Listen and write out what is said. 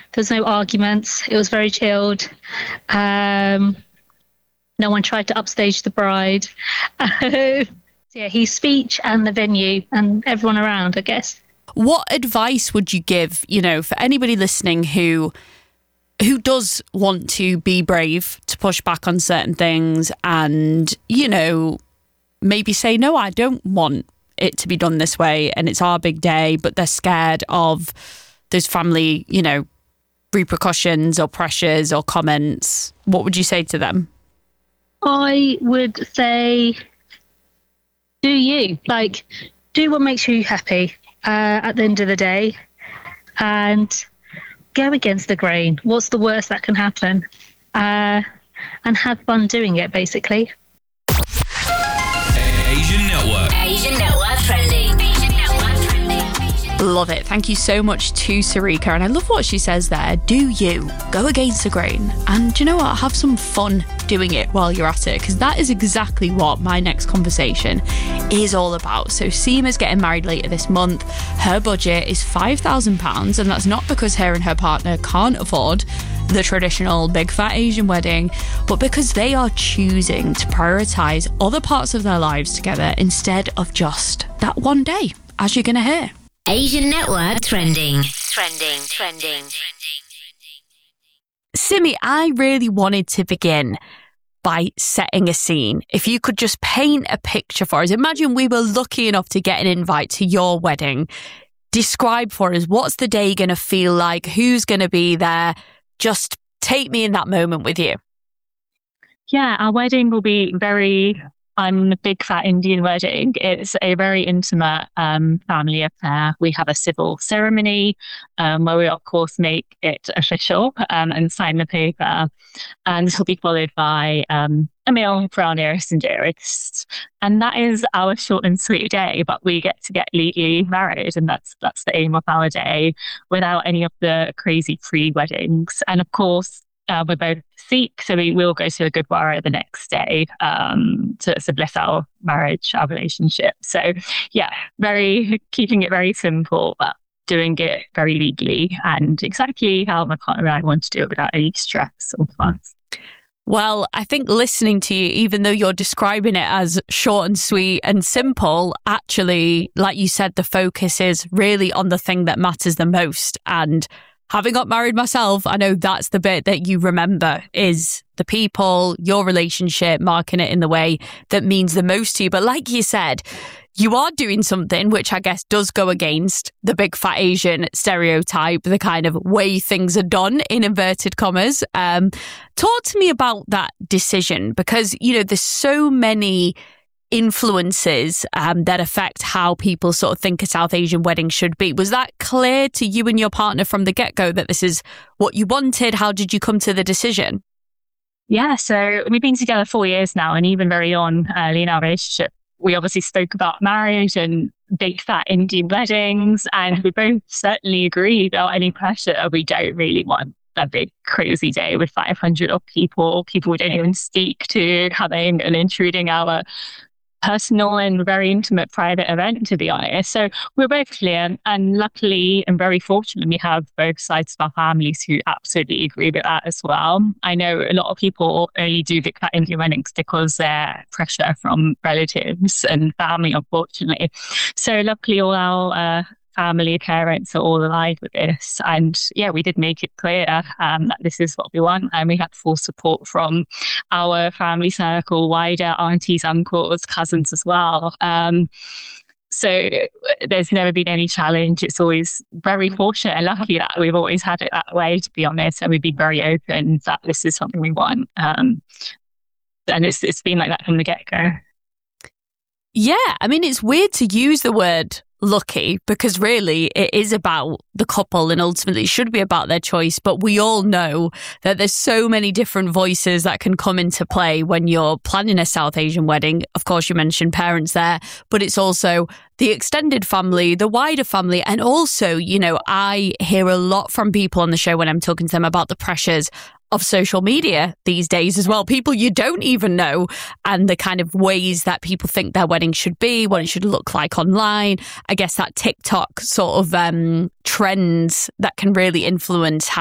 There was no arguments. It was very chilled. No one tried to upstage the bride. Yeah, his speech and the venue and everyone around, I guess. What advice would you give, for anybody listening who does want to be brave, to push back on certain things and, maybe say, no, I don't want it to be done this way and it's our big day, but they're scared of those family, repercussions or pressures or comments. What would you say to them? I would say, do you. Do what makes you happy at the end of the day and go against the grain. What's the worst that can happen? And have fun doing it, basically. Asian Network. Asian Network Trending. Love it. Thank you so much to Sarika. And I love what she says there. Do you. Go against the grain. And do you know what? Have some fun doing it while you're at it, because that is exactly what my next conversation is all about. So Seema's getting married later this month. Her budget is £5,000, and that's not because her and her partner can't afford the traditional big fat Asian wedding, but because they are choosing to prioritise other parts of their lives together instead of just that one day, as you're going to hear. Asian Network Trending. Simi, I really wanted to begin by setting a scene. If you could just paint a picture for us. Imagine we were lucky enough to get an invite to your wedding. Describe for us, what's the day going to feel like? Who's going to be there? Just take me in that moment with you. Yeah, our wedding will be I'm a big fat Indian wedding. It's a very intimate family affair. We have a civil ceremony where we, of course, make it official and sign the paper. And this will be followed by a meal for our nearest and dearest. And that is our short and sweet day, but we get legally married. And that's the aim of our day, without any of the crazy pre-weddings. And of course, we're both Sikh, so we will go to a Gurdwara the next day to bless our marriage, our relationship. So yeah, keeping it very simple, but doing it very legally and exactly how my partner and I want to do it without any stress or fuss. Well, I think listening to you, even though you're describing it as short and sweet and simple, actually, like you said, the focus is really on the thing that matters the most. And having got married myself, I know that's the bit that you remember, is the people, your relationship, marking it in the way that means the most to you. But like you said, you are doing something which I guess does go against the big fat Asian stereotype, the kind of way things are done, in inverted commas. Talk to me about that decision, because, there's so many influences that affect how people sort of think a South Asian wedding should be. Was that clear to you and your partner from the get-go that this is what you wanted? How did you come to the decision? Yeah, so we've been together 4 years now, and even very early in our relationship, we obviously spoke about marriage and big fat Indian weddings, and we both certainly agreed without any pressure we don't really want a big crazy day with 500 people we don't even speak to, having and intruding our personal and very intimate private event, to be honest. So we're both clear, and luckily and very fortunate, we have both sides of our families who absolutely agree with that as well. I know a lot of people only do big fat Indian weddings because they're pressure from relatives and family, unfortunately. So luckily all our family, parents are all aligned with this. And yeah, we did make it clear that this is what we want. And we had full support from our family circle, wider aunties, uncles, cousins as well. So there's never been any challenge. It's always very fortunate and lucky that we've always had it that way, to be honest. And we've been very open that this is something we want. And it's been like that from the get-go. Yeah, I mean, it's weird to use the word lucky, because really it is about the couple and ultimately it should be about their choice. But we all know that there's so many different voices that can come into play when you're planning a South Asian wedding. Of course, you mentioned parents there, but it's also the extended family, the wider family. And also, I hear a lot from people on the show when I'm talking to them about the pressures of social media these days as well. People you don't even know, and the kind of ways that people think their wedding should be, what it should look like online. I guess that TikTok sort of trends that can really influence how